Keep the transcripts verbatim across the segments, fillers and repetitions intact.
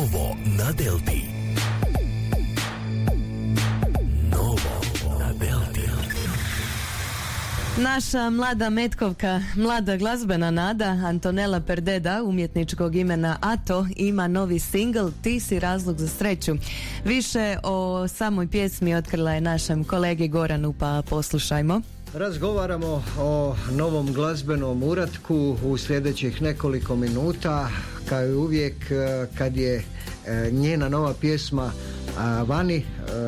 Novo na Delti. Novo na Delti. Naša mlada metkovka, mlada glazbena nada Antonella Perdeda, umjetničkog imena Ato, ima novi singl Ti si razlog za sreću. Više o samoj pjesmi otkrila je našem kolegi Goranu, pa poslušajmo. Razgovaramo o novom glazbenom uratku u sljedećih nekoliko minuta, kao i uvijek kad je njena nova pjesma vani.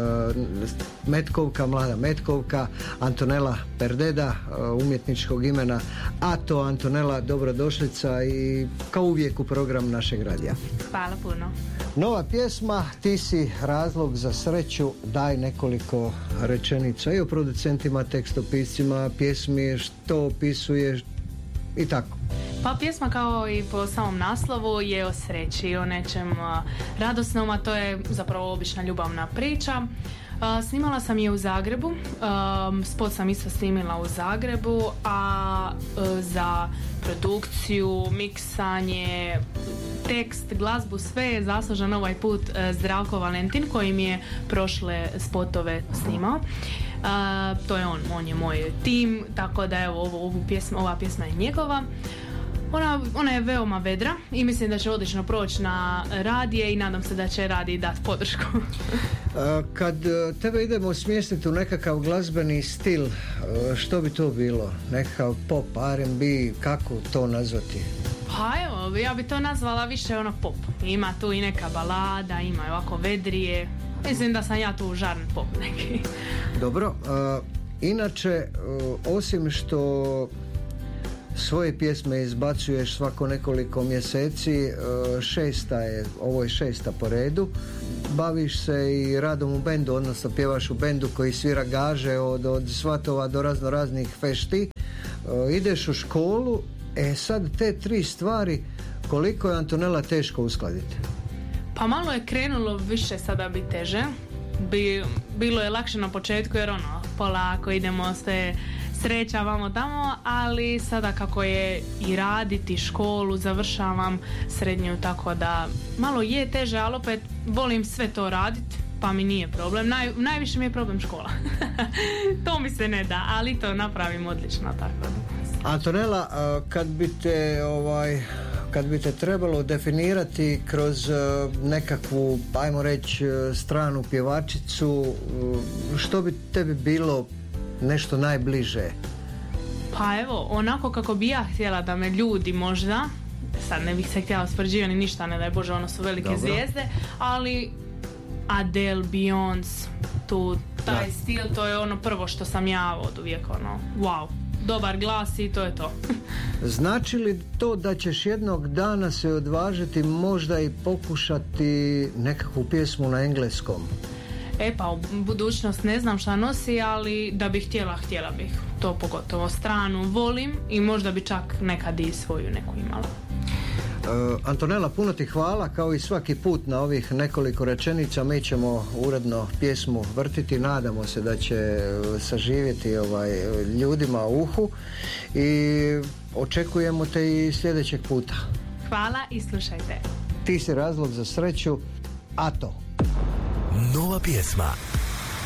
Metkovka, mlada Metkovka, Antonella Perdeda, umjetničkog imena Ato. Antonella, dobrodošlica i kao uvijek u program našeg radija. Hvala puno. Nova pjesma, Ti si razlog za sreću. Daj nekoliko rečenica i o producentima, tekstopiscima pjesmi, što opisuješ i tako. Pa pjesma, kao i po samom naslovu, je o sreći, o nečem radosnom, a to je zapravo obična ljubavna priča. Snimala sam je u Zagrebu, spot sam isto snimila u Zagrebu, a za produkciju, miksanje, tekst, glazbu, sve je zaslužan ovaj put Zdravko Valentin, koji mi je prošle spotove snimao. Uh, to je on, on je moj tim, tako da evo, ovo, ovu pjesma, ova pjesma je njegova. Ona, ona je veoma vedra i mislim da će odlično proći na radije i nadam se da će radiji dati podršku. Kad tebe idemo smjestiti u nekakav glazbeni stil, što bi to bilo? Nekakav pop, R and B, kako to nazvati? Pa evo, ja bi to nazvala više ono pop. Ima tu i neka balada, ima ovako vedrije. Mislim da sam ja tu žarn pop neki. Dobro, uh, inače, uh, osim što svoje pjesme izbacuješ svako nekoliko mjeseci, uh, šesta je, ovo je šesta po redu, baviš se i radom u bendu, odnosno pjevaš u bendu koji svira gaže od, od svatova do razno raznih fešti, uh, ideš u školu, e sad te tri stvari, koliko je Antonella teško uskladiti? Pa malo je krenulo više sada bi teže. Bi, bilo je lakše na početku jer ono, polako idemo sve sreća vamo tamo, ali sada kako je i raditi školu, završavam srednju, tako da malo je teže, ali opet volim sve to raditi, pa mi nije problem. Naj, najviše mi je problem škola. To mi se ne da, ali to napravim odlično, tako da. Antonella, kad bi te ovaj kad bi te trebalo definirati kroz nekakvu, ajmo reći, stranu pjevačicu, što bi tebi bilo nešto najbliže? Pa evo, onako kako bi ja htjela da me ljudi možda, sad ne bih se htjela uspoređivati ništa, ne daj Bože, ono su velike Dobro. zvijezde, ali Adele, Beyoncé, tu taj da. stil, to je ono prvo što sam ja od uvijek, ono, wow, dobar glas i to je to. Znači li to da ćeš jednog dana se odvažiti možda i pokušati nekakvu pjesmu na engleskom? E pa u budućnost ne znam šta nosi, ali da bih htjela, htjela bih. To pogotovo stranu volim i možda bi čak nekad i svoju neku imala. Uh, Antonella, puno ti hvala, kao i svaki put na ovih nekoliko rečenica. Mi ćemo uredno pjesmu vrtiti, nadamo se da će saživjeti ovaj, ljudima u uhu i očekujemo te i sljedećeg puta. Hvala i slušajte. Ti si razlog za sreću, Ato. Nova pjesma